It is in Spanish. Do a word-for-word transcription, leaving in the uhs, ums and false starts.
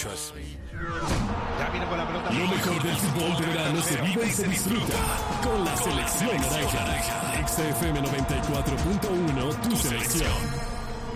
Trust me. Ya viene con la pelota. Lo mejor del fútbol de verano se vive y se disfruta con la selección naranja. X F M noventa y cuatro punto uno, tu selección.